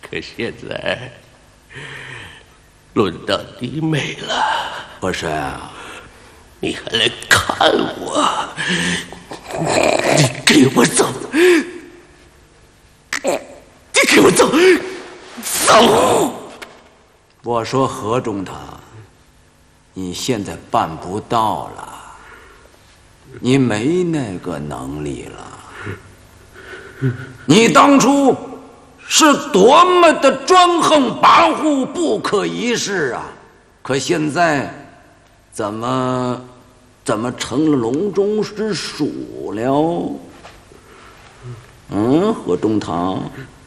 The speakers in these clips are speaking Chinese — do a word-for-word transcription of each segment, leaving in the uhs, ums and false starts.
可现在轮到你没了。 和珅， 你还来看我？你给我走！你给我走！走！ 我说何中堂，你现在办不到了，你没那个能力了。你当初是多么的专横跋扈、不可一世啊！可现在怎么怎么成了笼中之鼠了？嗯，何中堂，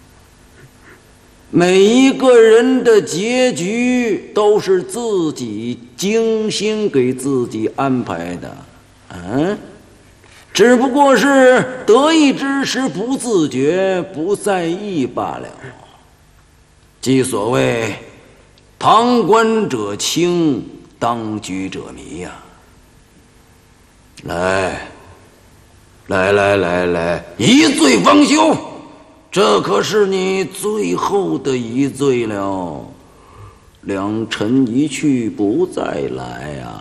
每一个人的结局都是自己精心给自己安排的，嗯，只不过是得意之时不自觉、不在意罢了。即所谓旁观者清，当局者迷呀、啊！来，来来来来，一醉方休，这可是你最后的一醉了。良辰一去不再来呀、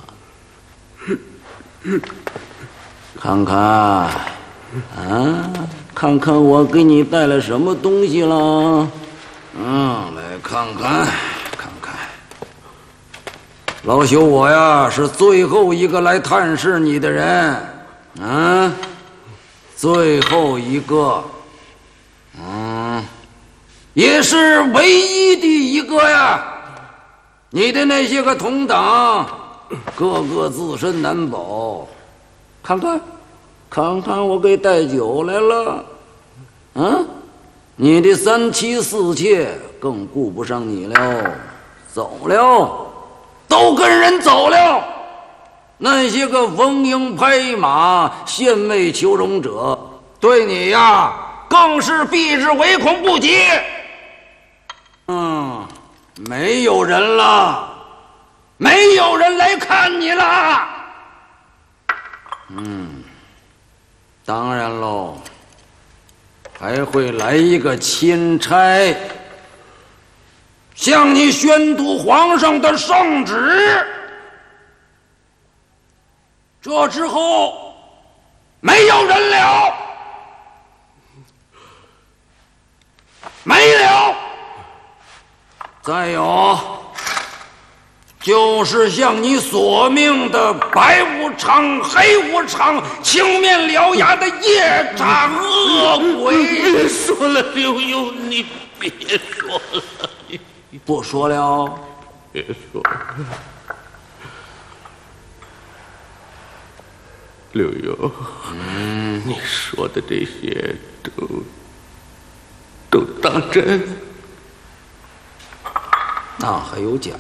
啊！看看，啊，看看我给你带来什么东西了？嗯，来看看，看看。老朽我呀，是最后一个来探视你的人，啊，最后一个，嗯，也是唯一的一个呀。你的那些个同党，个个自身难保。看看，看看，我给带酒来了，啊，你的三妻四妾更顾不上你了，走了，都跟人走了。那些个逢迎拍马、献媚求荣者，对你呀，更是避之唯恐不及。嗯，没有人了，没有人来看你了。嗯，当然喽，还会来一个钦差，向你宣读皇上的圣旨。这之后，没有人了，没了。再有，就是向你索命的白无常、黑无常、青面獠牙的夜叉恶鬼。 别说了，刘墉，你别说了， 不说了， 别说了。刘墉，嗯，你说的这些都都当真？ 那还有假？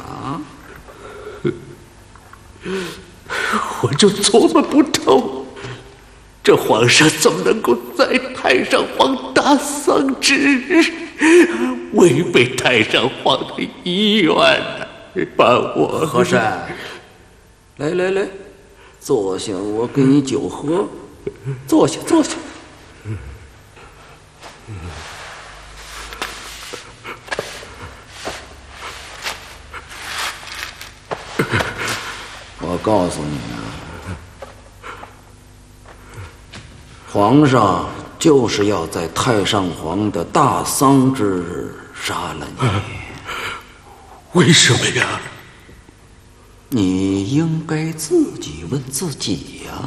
我就琢磨不透，这皇上怎么能够在太上皇大丧之日违背太上皇的遗愿呢？把我和珅，来来来，坐下，我给你酒喝。坐下，坐下。我告诉你啊，皇上就是要在太上皇的大丧之日杀了你。 为什么呀？ 你应该自己问自己呀。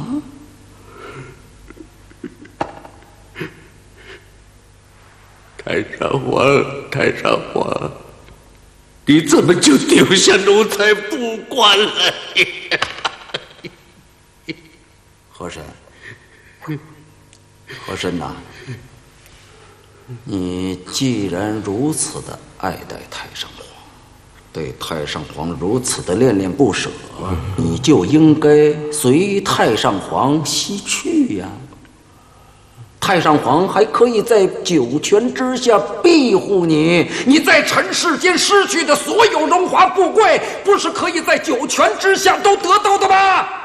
太上皇，太上皇，你怎么就丢下奴才不管了？ 和珅，和珅呐，你既然如此的爱戴太上皇，对太上皇如此的恋恋不舍，你就应该随太上皇西去呀。太上皇还可以在九泉之下庇护你，你在尘世间失去的所有荣华富贵，不是可以在九泉之下都得到的吗？